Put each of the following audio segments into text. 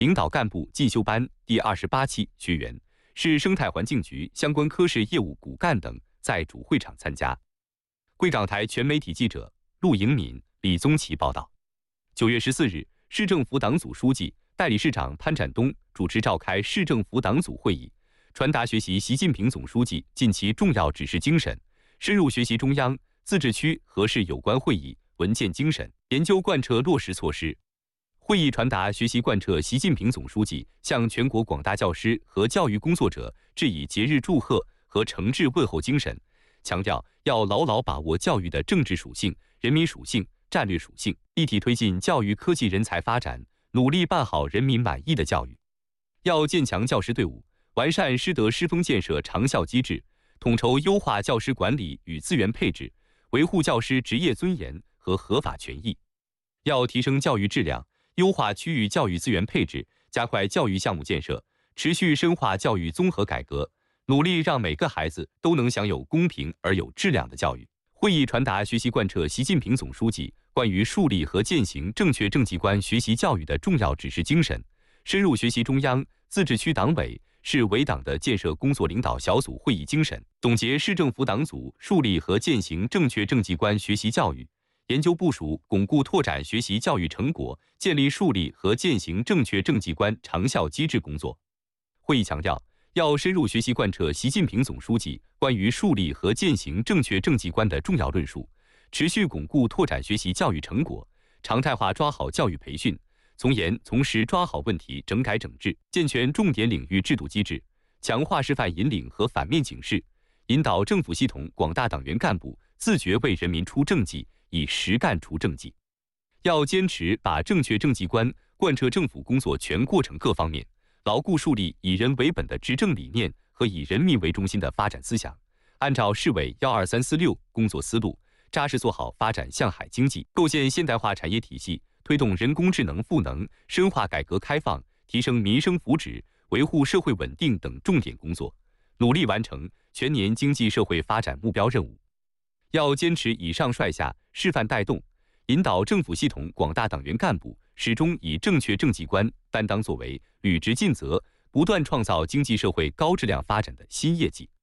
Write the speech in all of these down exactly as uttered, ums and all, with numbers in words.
领导干部进修班第二十八期学员，市生态环境局相关科室业务骨干等在主会场参加。贵港台全媒体记者陆颖敏、李宗奇报道。九月十四日，市政府党组书记、代理市长潘展东主持召开市政府党组会议，传达学习习近平总书记近期重要指示精神，深入学习中央、自治区和市有关会议文件精神，研究贯彻落实措施。会议传达学习贯彻习近平总书记向全国广大教师和教育工作者致以节日祝贺和诚挚问候精神，强调要牢牢把握教育的政治属性、人民属性、战略属性，一体推进教育科技人才发展，努力办好人民满意的教育。要建强教师队伍，完善师德师风建设长效机制，统筹优化教师管理与资源配置，维护教师职业尊严和合法权益。要提升教育质量，优化区域教育资源配置，加快教育项目建设，持续深化教育综合改革，努力让每个孩子都能享有公平而有质量的教育。会议传达学习贯彻习近平总书记关于树立和践行正确政绩观学习教育的重要指示精神，深入学习中央、自治区党委、市委党的建设工作领导小组会议精神，总结市政府党组树立和践行正确政绩观学习教育，研究部署巩固拓展学习教育成果，建立树立和践行正确政绩观长效机制工作。会议强调，要深入学习贯彻习近平总书记关于树立和践行正确政绩观的重要论述，持续巩固拓展学习教育成果，常态化抓好教育培训，从严从实抓好问题整改整治，健全重点领域制度机制，强化示范引领和反面警示，引导政府系统广大党员干部自觉为人民出政绩，以实干除政绩。要坚持把正确政绩观贯彻政府工作全过程各方面，牢固树立以人为本的执政理念和以人民为中心的发展思想，按照市委幺二三四六工作思路，扎实做好发展向海经济、构建现代化产业体系、推动人工智能赋能、深化改革开放、提升民生福祉、维护社会稳定等重点工作，努力完成全年经济社会发展目标任务。要坚持以上率下、示范带动，引导政府系统广大党员干部始终以正确政绩观担当作为，履职尽责，不断创造经济社会高质量发展的新业绩。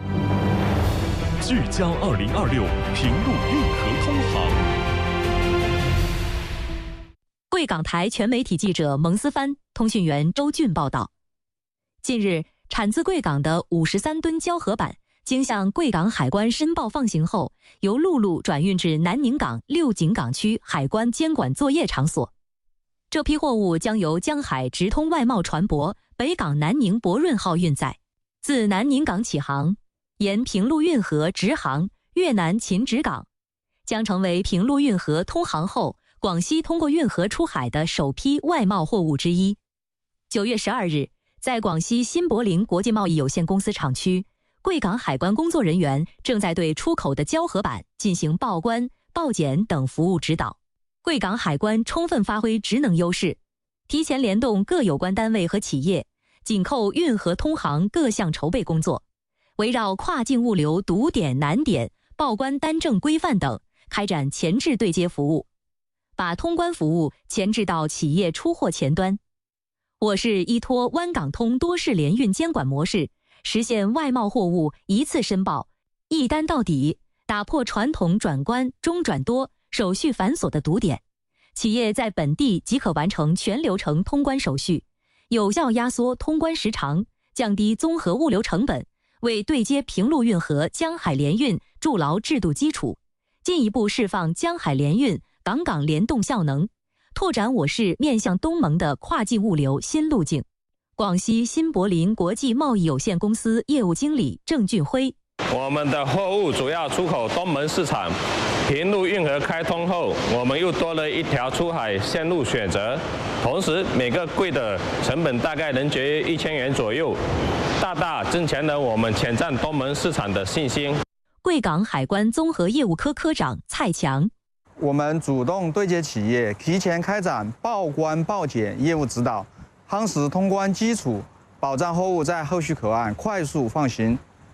聚焦二零二六，平路运河通航。 贵港台全媒体记者蒙思帆、通讯员周俊报道。近日，产自贵港的五十三吨胶合板经向贵港海关申报放行后，由陆路转运至南宁港六井港区海关监管作业场所。这批货物将由江海直通外贸船舶北港南宁博润号运载，自南宁港起航，沿平陆运河直航越南秦直港，将成为平陆运河通航后广西通过运河出海的首批外贸货物之一。九月十二日，在广西新柏林国际贸易有限公司厂区，贵港海关工作人员正在对出口的胶合板进行报关、报检等服务指导。贵港海关充分发挥职能优势，提前联动各有关单位和企业，紧扣运河通航各项筹备工作，围绕跨境物流堵点难点、报关单证规范等，开展前置对接服务，把通关服务前置到企业出货前端。我市依托湾港通多式联运监管模式，实现外贸货物一次申报、一单到底，打破传统转关中转多、手续繁琐的堵点，企业在本地即可完成全流程通关手续，有效压缩通关时长，降低综合物流成本，为对接平陆运河江海联运筑牢制度基础，进一步释放江海联运港港联动效能，拓展我市面向东盟的跨境物流新路径。广西新柏林国际贸易有限公司业务经理郑俊辉： 我们的货物主要出口东盟市场，平陆运河开通后，我们又多了一条出海线路选择，同时每个柜的成本大概能节约一千元左右，大大增强了我们潜占东盟市场的信心。 贵港海关综合业务科科长蔡强： 我们主动对接企业，提前开展报关报检业务指导，夯实通关基础，保障货物在后续口岸快速放行。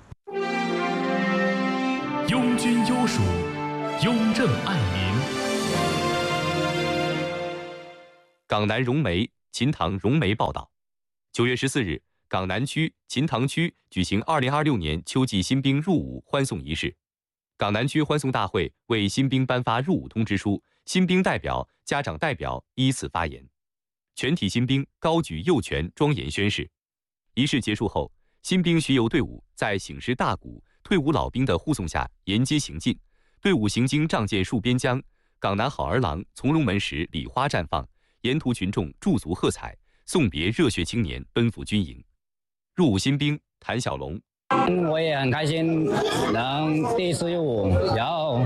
拥军优属，雍正爱民。 港南融媒秦唐荣媒报道，九月十四日，港南区秦唐区举行二零二六年秋季新兵入伍欢送仪式。港南区欢送大会为新兵颁发入伍通知书，新兵代表、家长代表依次发言，全体新兵高举右拳庄严宣誓。仪式结束后，新兵巡游队伍在醒狮大鼓、退伍老兵的护送下沿街行进。队伍行经仗剑树边疆、港南好儿郎从容门时，礼花绽放，沿途群众驻足喝彩，送别热血青年奔赴军营。入伍新兵谭小龙， 我也很开心能第一次入伍，然后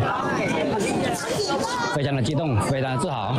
非常的激动，非常的自豪，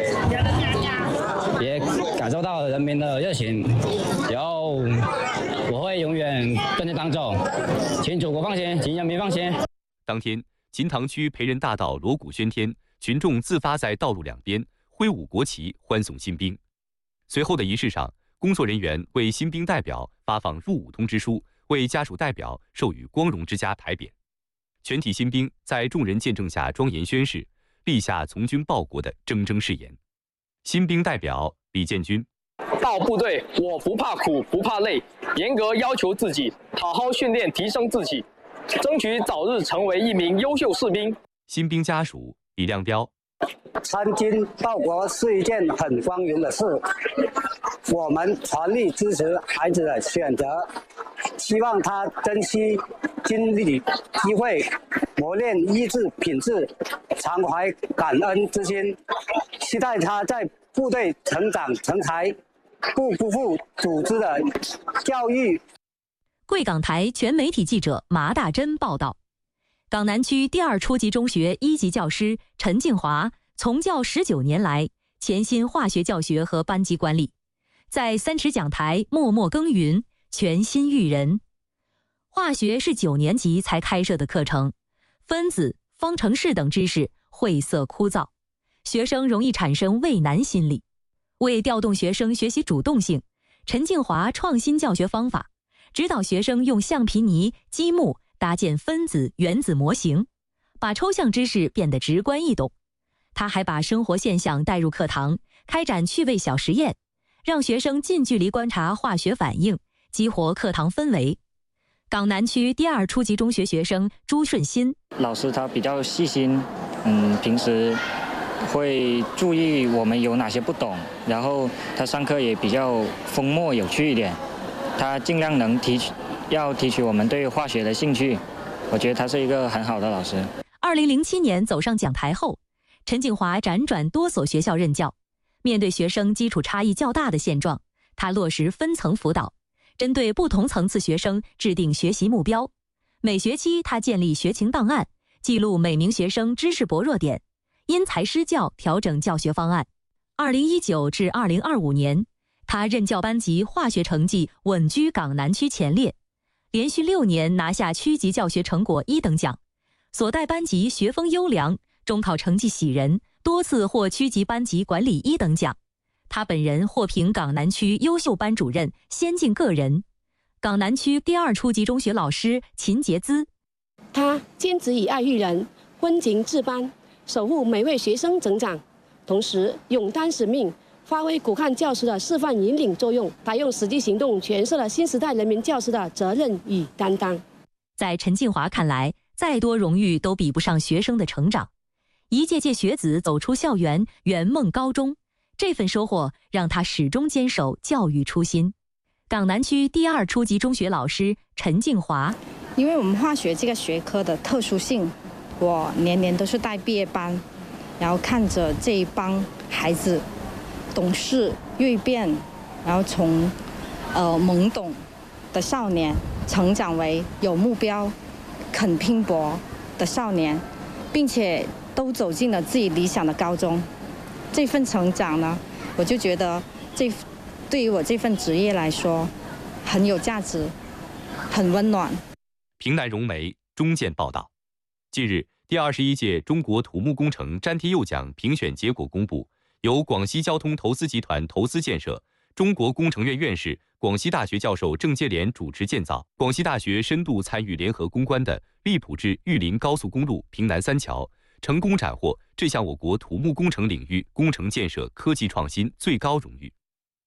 也感受到人民的热情，然后我会永远跟着党走，请祖国放心，请人民放心。 当天，秦唐区培仁大道锣鼓喧天，群众自发在道路两边挥舞国旗欢送新兵。随后的仪式上，工作人员为新兵代表发放入伍通知书，为家属代表授予光荣之家牌匾。全体新兵在众人见证下庄严宣誓，立下从军报国的铮铮誓言。新兵代表李建军， 到部队我不怕苦不怕累，严格要求自己，好好训练提升自己，争取早日成为一名优秀士兵。 新兵家属李亮彪， 参军报国是一件很光荣的事，我们全力支持孩子的选择，希望他珍惜军旅机会，磨练意志品质，常怀感恩之心，期待他在部队成长成才，不辜负组织的教育。 贵港台全媒体记者麻大珍报道，港南区第二初级中学一级教师陈静华从教十九年来，潜心化学教学和班级管理，在三尺讲台默默耕耘，全心育人。化学是九年级才开设的课程，分子、方程式等知识晦涩枯燥，学生容易产生畏难心理。为调动学生学习主动性，陈静华创新教学方法，指导学生用橡皮泥、积木搭建分子、原子模型，把抽象知识变得直观易懂。他还把生活现象带入课堂，开展趣味小实验，让学生近距离观察化学反应，激活课堂氛围。港南区第二初级中学学生朱顺新， 老师他比较细心，嗯，平时会注意我们有哪些不懂，然后他上课也比较风默有趣一点，他尽量能提取要提取我们对化学的兴趣，我觉得他是一个很好的老师。 二零零七年走上讲台后，陈景华辗转多所学校任教，面对学生基础差异较大的现状，他落实分层辅导，针对不同层次学生制定学习目标。每学期他建立学情档案，记录每名学生知识薄弱点，因材施教调整教学方案。二零一九至二零二五年，他任教班级化学成绩稳居港南区前列，连续六年拿下区级教学成果一等奖，所带班级学风优良，中考成绩喜人，多次获区级班级管理一等奖。他本人获评港南区优秀班主任、先进个人。港南区第二初级中学老师秦杰姿， 他坚持以爱育人，温情治班，守护每位学生成长，同时勇担使命，发挥骨干教师的示范引领作用。他用实际行动诠释了新时代人民教师的责任与担当。 在陈静华看来，再多荣誉都比不上学生的成长。一届届学子走出校园，圆梦高中，这份收获让他始终坚守教育初心。港南区第二初级中学老师陈静华， 因为我们化学这个学科的特殊性，我年年都是带毕业班，然后看着这一帮孩子懂事锐变，然后从呃懵懂的少年成长为有目标、肯拼搏的少年，并且都走进了自己理想的高中。这份成长呢，我就觉得这对于我这份职业来说很有价值，很温暖。 平南融媒中建报道，近日，第二十一届中国土木工程詹天佑奖评选结果公布，由广西交通投资集团投资建设，中国工程院院士、广西大学教授郑接连主持建造，广西大学深度参与联合攻关的荔浦至玉林高速公路平南三桥，成功斩获这项我国土木工程领域工程建设科技创新最高荣誉。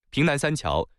平南三桥